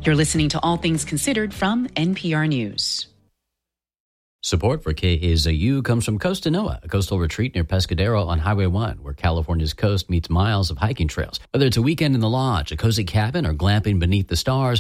You're listening to All Things Considered from NPR News. Support for KAZU comes from Costa Noa, a coastal retreat near Pescadero on Highway 1, where California's coast meets miles of hiking trails. Whether it's a weekend in the lodge, a cozy cabin, or glamping beneath the stars,